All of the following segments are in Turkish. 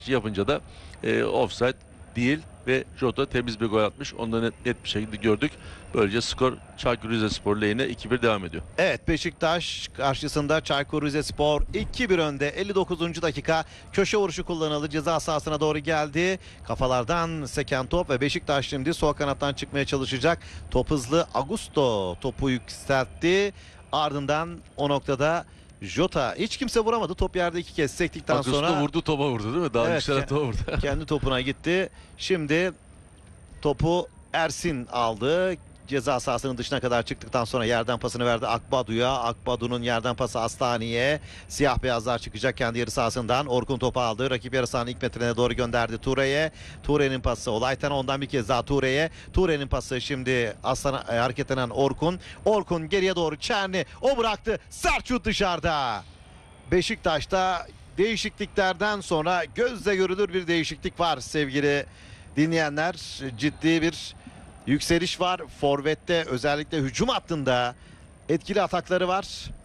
yapınca da offside değil ve Jota temiz bir gol atmış. Onu da net bir şekilde gördük. Böylece skor Çaykur Rizespor lehine 2-1 devam ediyor. Evet, Beşiktaş karşısında Çaykur Rizespor 2-1 önde. 59. dakika köşe vuruşu kullanıldı. Ceza sahasına doğru geldi. Kafalardan seken top ve Beşiktaş şimdi sol kanattan çıkmaya çalışacak. Top hızlı. Augusto topu yükseltti. Ardından o noktada Jota, hiç kimse vuramadı. Top yerde iki kez sektikten Augusto sonra vurdu, topa vurdu değil mi? Daha evet, topa vurdu. Kendi topuna gitti. Şimdi topu Ersin aldı. Ceza sahasının dışına kadar çıktıktan sonra yerden pasını verdi Akbadu'ya. Akbadu'nun yerden pası Astani'ye. Siyah beyazlar çıkacak kendi yarı sahasından. Orkun topu aldı. Rakip yarı sahanın ilk metrene doğru gönderdi Ture'ye. Ture'nin pası Olaytan'a, ondan bir kez daha Ture'ye. Ture'nin pası şimdi Aslan'a hareketlenen Orkun. Orkun geriye doğru Çerni. O bıraktı. Sert şut dışarıda. Beşiktaş'ta değişikliklerden sonra gözle görülür bir değişiklik var sevgili dinleyenler. Ciddi bir yükseliş var. Forvet'te özellikle hücum hattında etkili atakları var.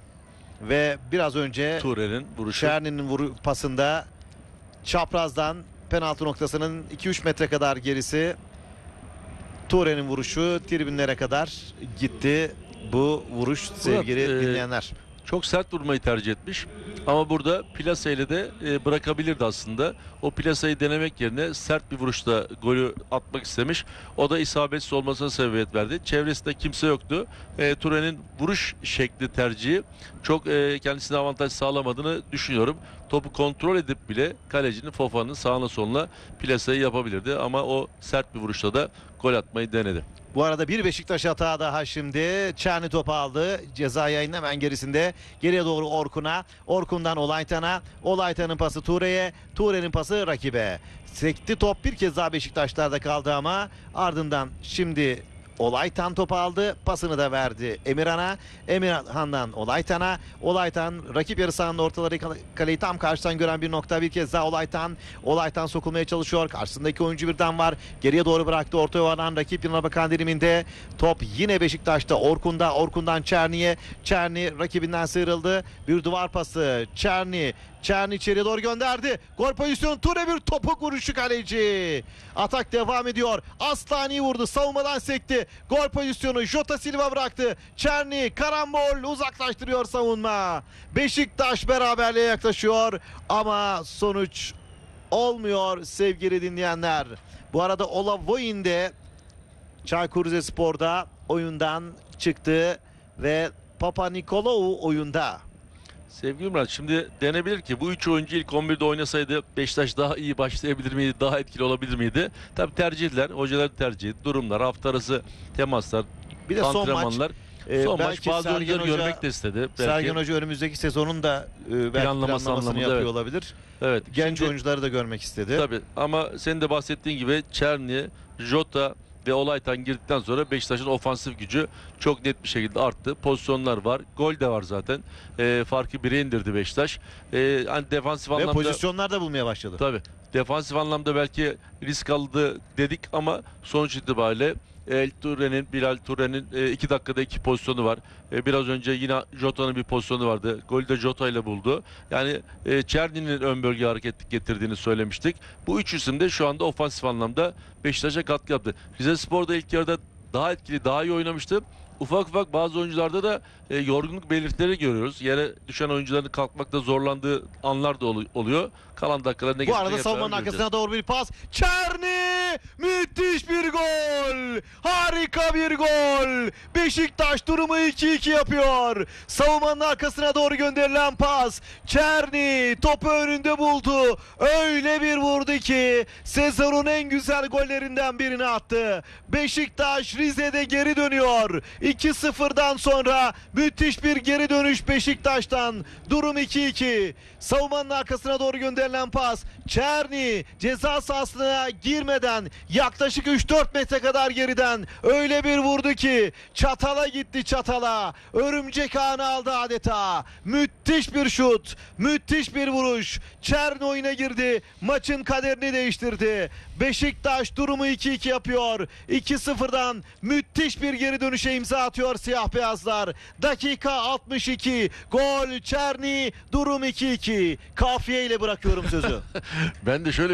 Ve biraz önce Ture'nin vuruşu. Çerni'nin pasında çaprazdan penaltı noktasının 2-3 metre kadar gerisi Ture'nin vuruşu tribünlere kadar gitti. Bu vuruş sevgili dinleyenler. Çok sert vurmayı tercih etmiş. Ama burada plaseyle de bırakabilirdi aslında. O plaseyi denemek yerine sert bir vuruşla golü atmak istemiş. O da isabetsiz olmasına sebebiyet verdi. Çevresinde kimse yoktu. Ture'nin vuruş şekli tercihi çok kendisine avantaj sağlamadığını düşünüyorum. Topu kontrol edip bile kalecinin Fofan'ın sağına soluna plaseyi yapabilirdi. Ama o sert bir vuruşla da gol atmayı denedi. Bu arada bir Beşiktaş hata daha şimdi. Çerni topu aldı. Ceza yayının hemen gerisinde. Geriye doğru Orkun'a. Orkun'dan Olaytan'a. Olaytan'ın pası Ture'ye. Ture'nin pası rakibe. Sekti top bir kez daha Beşiktaşlar'da kaldı ama ardından şimdi Olaytan topu aldı. Pasını da verdi Emirhan'a. Emirhan'dan Olaytan'a. Olaytan rakip yarı sahanın ortaları kaleyi tam karşıdan gören bir nokta. Bir kez daha Olaytan. Olaytan sokulmaya çalışıyor. Karşısındaki oyuncu birden var. Geriye doğru bıraktı. Orta yuvardan rakip yanına bakan diliminde. Top yine Beşiktaş'ta. Orkun'da. Orkun'dan Çerni'ye. Çerni rakibinden sıyrıldı. Bir duvar pası. Çerni içeriye doğru gönderdi. Gol pozisyonu. Ture bir topuk vuruşu kaleci. Atak devam ediyor. Aslani vurdu. Savunmadan sekti. Gol pozisyonu. Jota Silva bıraktı. Çerni karambol uzaklaştırıyor savunma. Beşiktaş beraberliğe yaklaşıyor. Ama sonuç olmuyor sevgili dinleyenler. Bu arada Olavoyin de Çaykur Rizespor'da oyundan çıktı ve Papa Nikolaou oyunda. Sevgili Murat, şimdi denebilir ki bu 3 oyuncu ilk 11'de oynasaydı Beşiktaş daha iyi başlayabilir miydi, daha etkili olabilir miydi? Tabii tercihler, hocaların tercihi, durumlar, hafta arası temaslar, bir de antrenmanlar. Son maç bazı oyuncuları görmek de istedi. Belki. Sergen Hoca önümüzdeki sezonun da planlamasını yapıyor olabilir. Evet. Genç oyuncuları da görmek istedi. Tabii ama senin de bahsettiğin gibi Çerni, Jota ve Olaytan girdikten sonra Beşiktaş'ın ofansif gücü çok net bir şekilde arttı. Pozisyonlar var. Gol de var zaten. Farkı 1'e indirdi Beşiktaş. Hani defansif anlamda... Ve pozisyonlar da bulmaya başladı. Tabii. Defansif anlamda belki risk aldı dedik ama sonuç itibariyle Bilal Ture'nin 2 dakikada 2 pozisyonu var. Biraz önce yine Jota'nın bir pozisyonu vardı. Golü de Jota ile buldu. Yani Çerni'nin ön bölge hareket getirdiğini söylemiştik. Bu üç isim de şu anda ofansif anlamda Beşiktaş'a katkı yaptı. Rizespor'da ilk yarıda daha etkili, daha iyi oynamıştı. Ufak ufak bazı oyuncularda da yorgunluk belirtileri görüyoruz. Yere düşen oyuncuların kalkmakta zorlandığı anlar da oluyor. Kalan dakikalar ne bu arada savunmanın arkasına doğru bir pas. Çerni! Müthiş bir gol! Harika bir gol! Beşiktaş durumu 2-2 yapıyor. Savunmanın arkasına doğru gönderilen pas. Çerni topu önünde buldu. Öyle bir vurdu ki sezonun en güzel gollerinden birini attı. Beşiktaş Rize'de geri dönüyor. 2-0'dan sonra müthiş bir geri dönüş Beşiktaş'tan. Durum 2-2. Savunmanın arkasına doğru gönderilen pas. Çerni ceza sahasına girmeden yaklaşık 3-4 metre kadar geriden öyle bir vurdu ki çatala gitti, çatala. Örümcek ağını aldı adeta. Müthiş bir şut. Müthiş bir vuruş. Çerni oyuna girdi. Maçın kaderini değiştirdi. Beşiktaş durumu 2-2 yapıyor. 2-0'dan müthiş bir geri dönüşe imza imza atıyor siyah beyazlar. Dakika 62. Gol Çerni. Durum 2-2. Kafiye ile bırakıyorum sözü. Ben de şöyle